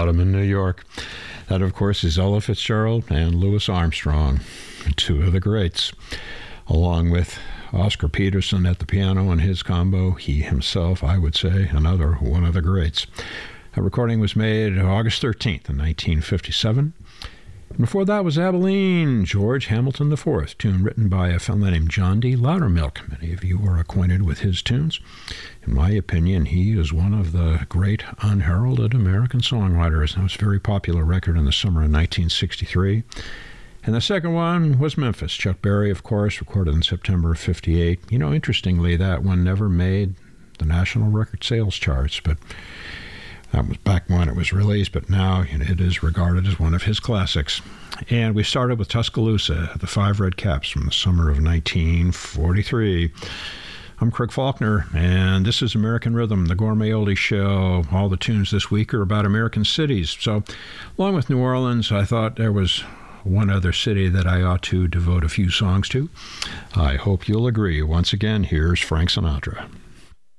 about him in New York. That, of course, is Ella Fitzgerald and Louis Armstrong, two of the greats, along with Oscar Peterson at the piano and his combo. He himself, I would say, another one of the greats. A recording was made August 13th in 1957. And before that was Abilene, George Hamilton IV, tune written by a fellow named John D. Loudermilk. Many of you are acquainted with his tunes. In my opinion, he is one of the great unheralded American songwriters. That was a very popular record in the summer of 1963. And the second one was Memphis. Chuck Berry, of course, recorded in September of 58. You know, interestingly, that one never made the national record sales charts, but that was back when it was released, but now it is regarded as one of his classics. And we started with Tuscaloosa, the Five Red Caps from the summer of 1943. I'm Craig Faulkner, and this is American Rhythm, the Gourmet Oldie Show. All the tunes this week are about American cities. So, along with New Orleans, I thought there was one other city that I ought to devote a few songs to. I hope you'll agree. Once again, here's Frank Sinatra.